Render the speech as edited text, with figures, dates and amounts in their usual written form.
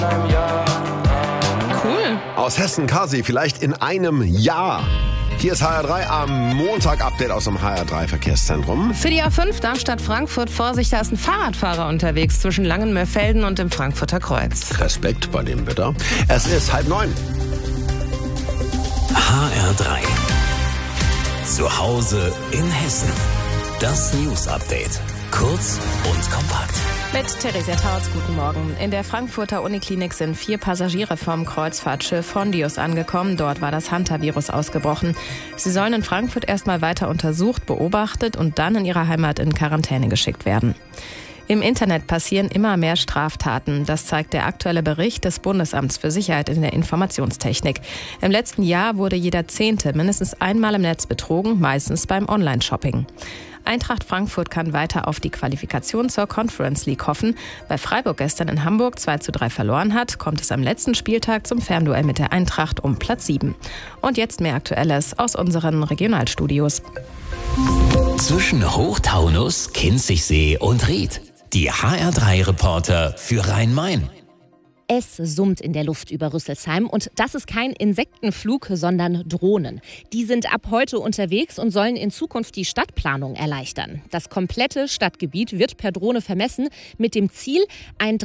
Cool. Aus Hessen, Kasi, vielleicht in einem Jahr. Hier ist HR3 am Montag, Update aus dem HR3 Verkehrszentrum. Für die A5 Darmstadt-Frankfurt, Vorsicht, da ist ein Fahrradfahrer unterwegs zwischen Langenmörfelden und dem Frankfurter Kreuz. Respekt bei dem Wetter. Es ist 8:30. HR3. Zu Hause in Hessen. Das News-Update. Kurz und kompakt. Mit Theresia Tautz, guten Morgen. In der Frankfurter Uniklinik sind 4 Passagiere vom Kreuzfahrtschiff Fondius angekommen. Dort war das Hantavirus ausgebrochen. Sie sollen in Frankfurt erstmal weiter untersucht, beobachtet und dann in ihrer Heimat in Quarantäne geschickt werden. Im Internet passieren immer mehr Straftaten. Das zeigt der aktuelle Bericht des Bundesamts für Sicherheit in der Informationstechnik. Im letzten Jahr wurde jeder 10. mindestens einmal im Netz betrogen, meistens beim Online-Shopping. Eintracht Frankfurt kann weiter auf die Qualifikation zur Conference League hoffen. Weil Freiburg gestern in Hamburg 2:3 verloren hat, kommt es am letzten Spieltag zum Fernduell mit der Eintracht um Platz 7. Und jetzt mehr Aktuelles aus unseren Regionalstudios. Zwischen Hochtaunus, Kinzigsee und Ried. Die HR3-Reporter für Rhein-Main. Es summt in der Luft über Rüsselsheim und das ist kein Insektenflug, sondern Drohnen. Die sind ab heute unterwegs und sollen in Zukunft die Stadtplanung erleichtern. Das komplette Stadtgebiet wird per Drohne vermessen mit dem Ziel, ein